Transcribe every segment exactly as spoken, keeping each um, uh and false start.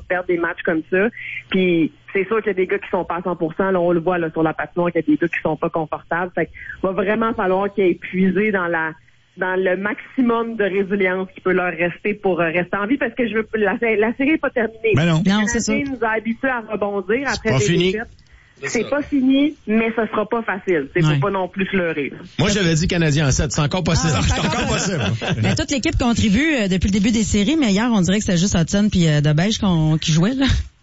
perdre des matchs comme ça. Puis c'est sûr qu'il y a des gars qui sont pas à cent pour cent. Là, on le voit là sur la patinoire qu'il y a des gars qui sont pas confortables. Fait qu'il va vraiment falloir qu'ils aient épuisé dans la dans le maximum de résilience qui peut leur rester pour euh, rester en vie, parce que je veux la, la série n'est pas terminée. Mais non. Le non, c'est ça. nous a habitués à rebondir après pas des fini. défaites. C'est pas fini, mais ce sera pas facile. C'est ouais. Faut pas non plus pleurer. Moi, j'avais dit Canadien en sept. C'est encore possible. Ah, c'est encore possible. Mais toute l'équipe contribue euh, depuis le début des séries, mais hier, on dirait que c'était juste Hudson puis euh, Debèche qu'on, qui jouait, là.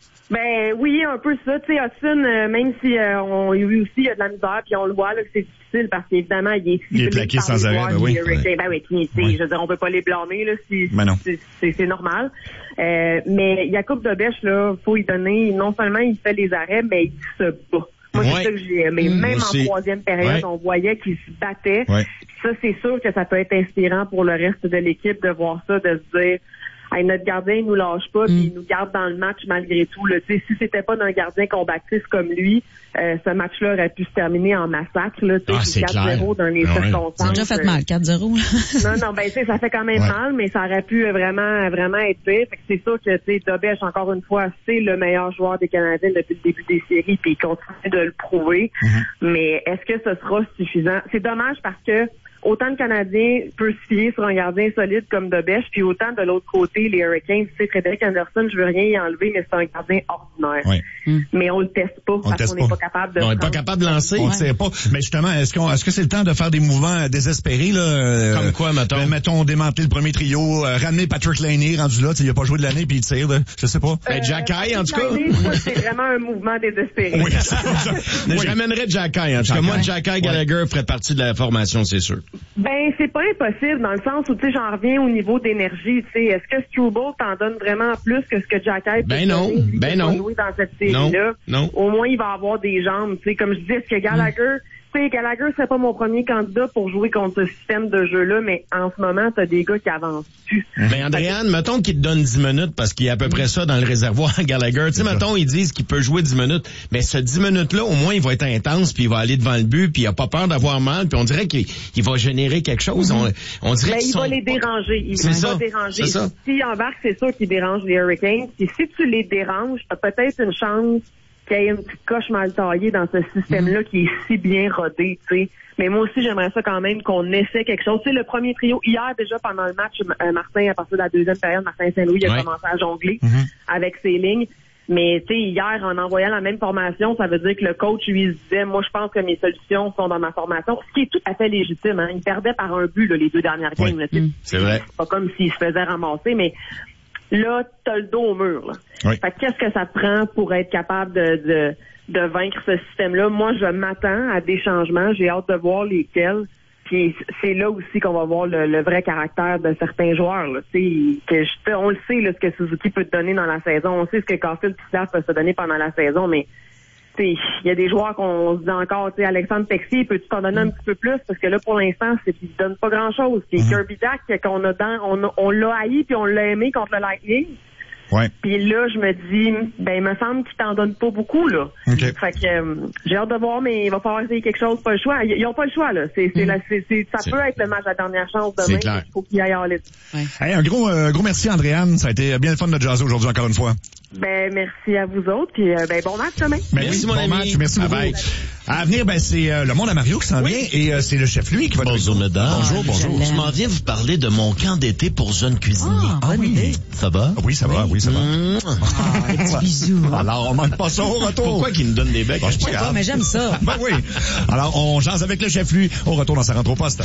Ben oui, un peu ça. Tu sais, Hudson, euh, même si euh, on lui aussi il y a de la misère, puis on le voit là que c'est difficile parce qu'évidemment il est il est plaqué sans arrêt. Ben oui. Ouais. Ben oui, tu sais, je veux dire, on peut pas les blâmer là, si, ben non. C'est, c'est, c'est normal. Euh, mais Jacob Debèche là, faut y donner. Non seulement il fait les arrêts, mais il se bat. Moi, ouais. c'est ça que j'ai aimé. Mmh, même en troisième période, ouais. on voyait qu'il se battait. Ouais. Ça, c'est sûr que ça peut être inspirant pour le reste de l'équipe de voir ça, de se dire. Hey, notre gardien, il nous lâche pas, mm. puis il nous garde dans le match malgré tout. Là. Si c'était pas d'un gardien combatif comme lui, euh, ce match-là aurait pu se terminer en massacre. Là, ah, c'est quatre zéro dans les ah, circonstances. Ça a déjà fait mal, quatre zéro. non, non, ben ça fait quand même ouais. mal, mais ça aurait pu vraiment, vraiment être pire. Fait que c'est sûr que Debèche, encore une fois, c'est le meilleur joueur des Canadiens depuis le début des séries, puis il continue de le prouver. Mm-hmm. Mais est-ce que ce sera suffisant? C'est dommage parce que autant le Canadien peut se fier sur un gardien solide comme Debèche, puis autant de l'autre côté, les Hurricanes, tu sais, Frédéric Anderson, je veux rien y enlever, mais c'est un gardien ordinaire. Oui. Mm. Mais on le teste pas, on parce teste qu'on n'est pas. pas capable de On n'est pas capable de lancer. On ne sait pas. Mais justement, est-ce qu'on, est-ce que c'est le temps de faire des mouvements désespérés, là? Euh, comme quoi, mettons? Ben, mettons, démanteler le premier trio, euh, ramener Patrick Laney, rendu là, il a pas joué de l'année, puis il tire, là, je sais pas. Euh, ben, Jacky, en tout cas. Moi, c'est vraiment un mouvement désespéré. Oui, c'est ça. oui. Je ramènerais Jacky, en tout cas. Moi, Jacky Gallagher ouais. ferait partie de la formation, c'est sûr. Ben, c'est pas impossible dans le sens où, tu sais, j'en reviens au niveau d'énergie, tu sais. Est-ce que Struble t'en donne vraiment plus que ce que Jacky peut ben non, donner, ben non. jouer dans cette série-là? Non, non. Au moins, il va avoir des jambes, tu sais. Comme je dis, est-ce que Gallagher, mm. tu sais, Gallagher serait pas mon premier candidat pour jouer contre ce système de jeu-là, mais en ce moment, t'as des gars qui avancent plus. Ben, Andréane, mettons qu'il te donne dix minutes parce qu'il y a à peu près ça dans le réservoir Gallagher. Tu sais, mettons, ils disent qu'il peut jouer dix minutes. Mais ce dix minutes-là, au moins, il va être intense puis il va aller devant le but puis il a pas peur d'avoir mal puis on dirait qu'il il va générer quelque chose. Mm-hmm. On, on dirait ben, qu'il il sont... va les déranger. Il c'est va ça. déranger. C'est ça. S'il embarque, c'est sûr qu'il dérange les Hurricanes. Puis si tu les déranges, t'as peut-être une chance qu'il y ait une petite coche mal taillée dans ce système-là mm-hmm. qui est si bien rodé, tu sais. Mais moi aussi, j'aimerais ça quand même qu'on essaie quelque chose. Tu sais, le premier trio, hier, déjà, pendant le match, euh, Martin, à partir de la deuxième période, Martin Saint-Louis a ouais. commencé à jongler mm-hmm. avec ses lignes. Mais, tu sais, hier, en envoyant la même formation, ça veut dire que le coach, lui, se disait, moi, je pense que mes solutions sont dans ma formation. Ce qui est tout à fait légitime, hein. Il perdait par un but, là, les deux dernières ouais. games, là, mm, c'est vrai. C'est pas comme s'il se faisait ramasser, mais là, t'as le dos au mur, là. Oui. Fait que qu'est-ce que ça te prend pour être capable de, de, de vaincre ce système-là? Moi, je m'attends à des changements. J'ai hâte de voir lesquels. Puis c'est là aussi qu'on va voir le, le vrai caractère de certains joueurs. Là. Que je, on le sait, là, ce que Suzuki peut te donner dans la saison. On sait ce que Caulfield peut se donner pendant la saison, mais il y a des joueurs qu'on se dit encore, tu sais, Alexandre Texier, peux-tu t'en donner un petit peu plus? Parce que là, pour l'instant, c'est qu'il donne pas grand-chose. Puis mm-hmm. Kirby Dack, qu'on a dans, on, on l'a haï puis on l'a aimé contre le Lightning. Ouais. Puis là, je me dis, ben, il me semble qu'il t'en donne pas beaucoup, là. Okay. Fait que, euh, j'ai hâte de voir, mais il va falloir essayer quelque chose, pas le choix. Ils, ils ont pas le choix, là. C'est, c'est, mm. la, c'est, c'est ça c'est... peut être le match à la dernière chance demain. Il faut qu'il y aille en ligne. Ouais. Hey, un gros, euh, gros merci, Andréane. Ça a été bien le fun de jaser aujourd'hui, encore une fois. Ben, merci à vous autres, puis euh, ben, bon match demain. Ben, merci, oui, mon bon ami. Match, merci beaucoup. À venir, ben, c'est euh, le monde à Mario qui s'en oui. vient, et euh, c'est le chef, lui, qui va... Bonjour, mesdames. Bonjour, bonjour. Je m'en viens vous parler de mon camp d'été pour jeunes cuisiniers. Ah, ah oui. Ça va? Ah, oui, ça va, oui, ça va. Mmh. Ah, des petits bisous. Alors, on manque pas ça au retour. Pourquoi qu'il nous donne des becs? Bon, je sais pas, mais j'aime ça. Ben oui. Alors, on jase avec le chef, lui, au retour dans sa rentre au poste.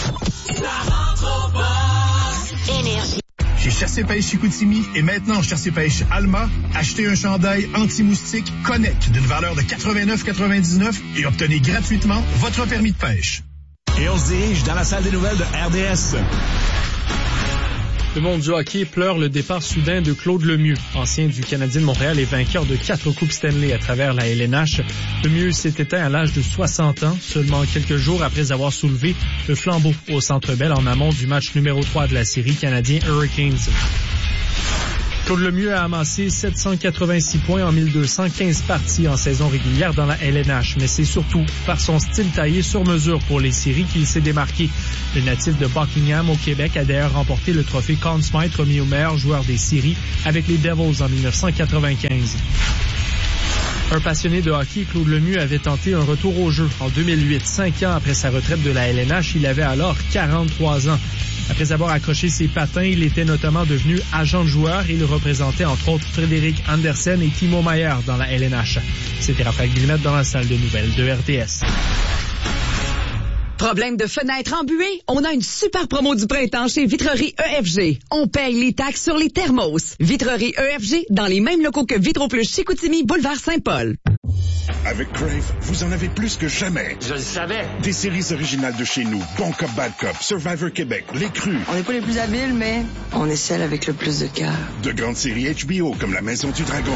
La rentre au poste. Énergie. Chez Chassé Pêche Chicoutimi et maintenant Chassé Pêche Alma, achetez un chandail anti-moustique Connect d'une valeur de quatre-vingt-neuf quatre-vingt-dix-neuf et obtenez gratuitement votre permis de pêche. Et on se dirige dans la salle des nouvelles de R D S. Le monde du hockey pleure le départ soudain de Claude Lemieux, ancien du Canadien de Montréal et vainqueur de quatre Coupes Stanley à travers la L N H. Lemieux s'est éteint à l'âge de soixante ans, seulement quelques jours après avoir soulevé le flambeau au Centre Bell en amont du match numéro trois de la série Canadien Hurricanes. Claude Lemieux a amassé sept cent quatre-vingt-six points en mille deux cent quinze parties en saison régulière dans la L N H, mais c'est surtout par son style taillé sur mesure pour les séries qu'il s'est démarqué. Le natif de Buckingham au Québec a d'ailleurs remporté le trophée Conn Smythe remis au meilleur joueur des séries avec les Devils en mille neuf cent quatre-vingt-quinze. Un passionné de hockey, Claude Lemieux avait tenté un retour au jeu en deux mille huit. Cinq ans après sa retraite de la L N H, il avait alors quarante-trois ans. Après avoir accroché ses patins, il était notamment devenu agent de joueur et il représentait entre autres Frédéric Andersen et Timo Meier dans la L N H. C'était Raphaël Guillemette dans la salle de nouvelles de R D S. Problème de fenêtre embuée? On a une super promo du printemps chez Vitrerie E F G. On paye les taxes sur les thermos. Vitrerie E F G, dans les mêmes locaux que Vitro Plus Chicoutimi, boulevard Saint-Paul. Avec Crave, vous en avez plus que jamais. Je le savais. Des séries originales de chez nous. Bon Cop, Bad Cop, Survivor Québec, Les Crus. On n'est pas les plus habiles, mais on est celles avec le plus de cœur. De grandes séries H B O comme La Maison du Dragon.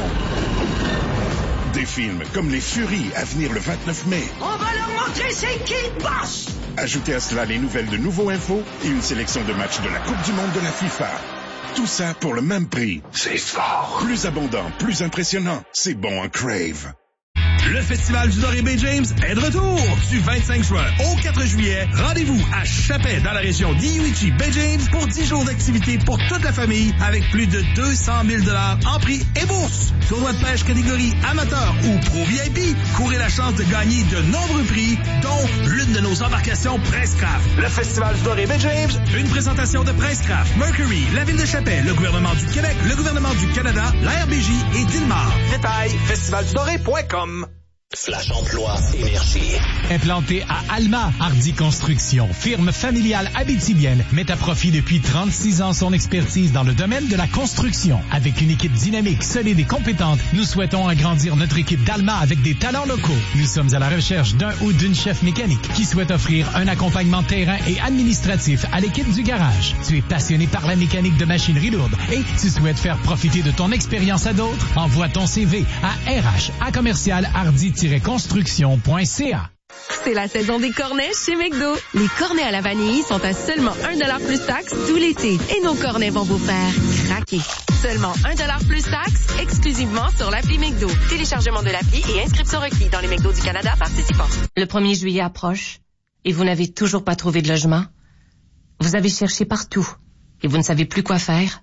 Des films comme Les Furies à venir le vingt-neuf mai. On va leur montrer c'est qui le boss! Ajoutez à cela les nouvelles de Nouveau Info et une sélection de matchs de la Coupe du Monde de la FIFA. Tout ça pour le même prix. C'est fort. Plus abondant, plus impressionnant. C'est bon en Crave. Le Festival du Doré Bay James est de retour du vingt-cinq juin au quatre juillet. Rendez-vous à Chapet dans la région d'Iuichi Bay James pour dix jours d'activité pour toute la famille avec plus de deux cent mille dollars en prix et bourse. Tournoi de pêche catégorie amateur ou pro V I P. Courez la chance de gagner de nombreux prix, dont l'une de nos embarcations Princecraft. Le Festival du Doré Bay James, une présentation de Princecraft, Mercury, la ville de Chapet, le gouvernement du Québec, le gouvernement du Canada, la R B J et Dilmar. Détail, festival du doré point com. Flash Emploi Énergie. Implanté à Alma, Hardy Construction, firme familiale abitibienne, met à profit depuis trente-six ans son expertise dans le domaine de la construction. Avec une équipe dynamique, solide et compétente, nous souhaitons agrandir notre équipe d'Alma avec des talents locaux. Nous sommes à la recherche d'un ou d'une chef mécanique qui souhaite offrir un accompagnement terrain et administratif à l'équipe du garage. Tu es passionné par la mécanique de machinerie lourde et tu souhaites faire profiter de ton expérience à d'autres? Envoie ton C V à R H à commercial hardy construction point c a. C'est la saison des cornets chez McDo. Les cornets à la vanille sont à seulement un dollar plus taxe tout l'été. Et nos cornets vont vous faire craquer. Seulement un dollar plus taxe, exclusivement sur l'appli McDo. Téléchargement de l'appli et inscription requis dans les McDo du Canada participants. Le premier juillet approche et vous n'avez toujours pas trouvé de logement? Vous avez cherché partout et vous ne savez plus quoi faire?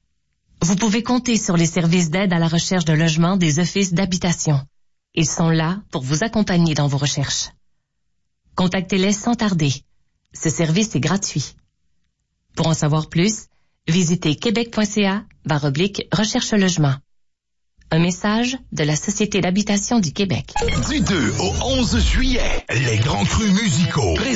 Vous pouvez compter sur les services d'aide à la recherche de logement des offices d'habitation. Ils sont là pour vous accompagner dans vos recherches. Contactez-les sans tarder. Ce service est gratuit. Pour en savoir plus, visitez québec.ca barre oblique recherche logement. Un message de la Société d'habitation du Québec. Du deux au onze juillet, les grands crus musicaux.